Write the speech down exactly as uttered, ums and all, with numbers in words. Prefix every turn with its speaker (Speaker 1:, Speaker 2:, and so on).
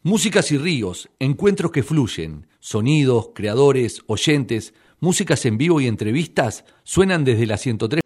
Speaker 1: Músicas y ríos, encuentros que fluyen, sonidos, creadores, oyentes, músicas en vivo y entrevistas suenan desde la ciento tres.